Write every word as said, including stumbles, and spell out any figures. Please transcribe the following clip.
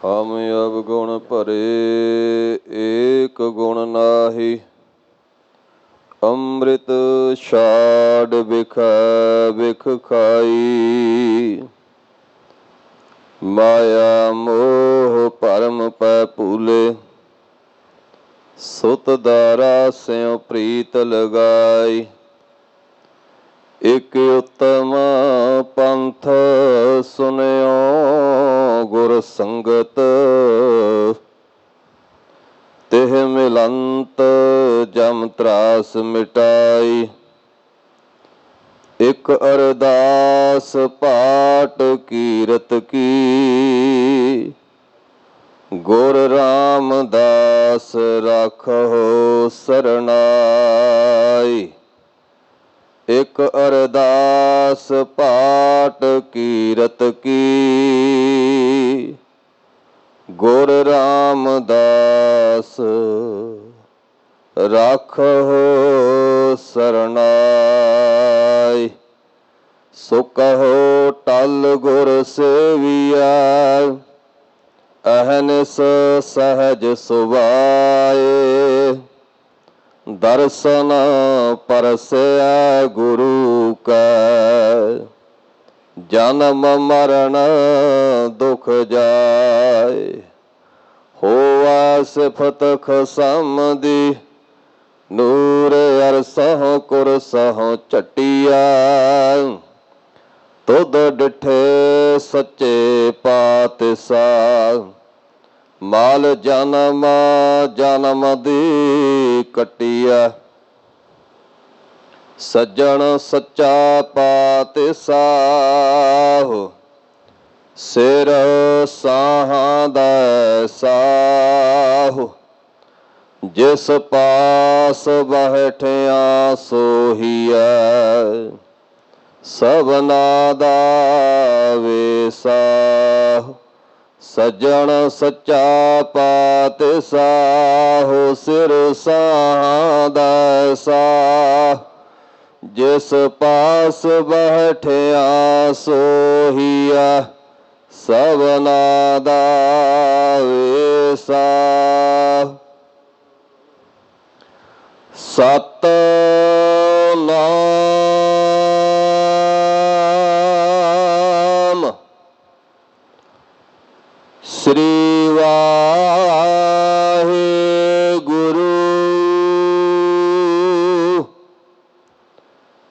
हम अवगुण भरे एक गुण नाहि। अमृत छाड़ बिख बिख खाई। माया मोह भरम पै भूले। सुत दारा स्यों प्रीत लगाई। एक उत्तम पंथ सुनियो गुर संगत। तिह मिलंत जम त्रास मिटाई। एक अरदास पाठ कीरत की। गुर रामदास राखो सरनाई। एक अरदास पाठ कीरत की। गुर रामदास राखो सरनाई। सो कहो टल गुर सेविया। अहनिस सहज सुभाए। दर्शन परसया गुरु का। जन्म मरण दुख जाए। होवा सिफत खसम दी। नूर अरसह कुरसह चटिया। तुद डिठे सच्चे पातशाह। माल जन्म जन्म दी कटिया। सज्जन सच्चा पातशाह। सिर साहां दा साह। जिस पास बैठिया सोहिया। सबना दा वेसाह। सज्जन सच्चा पातशाह। सिर साहां दा साह। जिस पास बैठिया सोहिया। सबना दा वेसाह। सत